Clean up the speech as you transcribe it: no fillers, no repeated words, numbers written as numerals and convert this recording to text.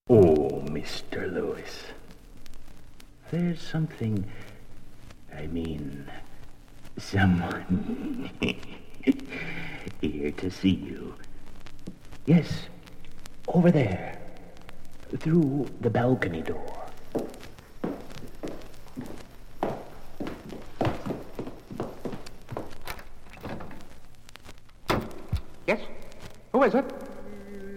Oh, Mr. Lewis. There's something... someone here to see you. Yes, over there, through the balcony door. Yes? Who is it?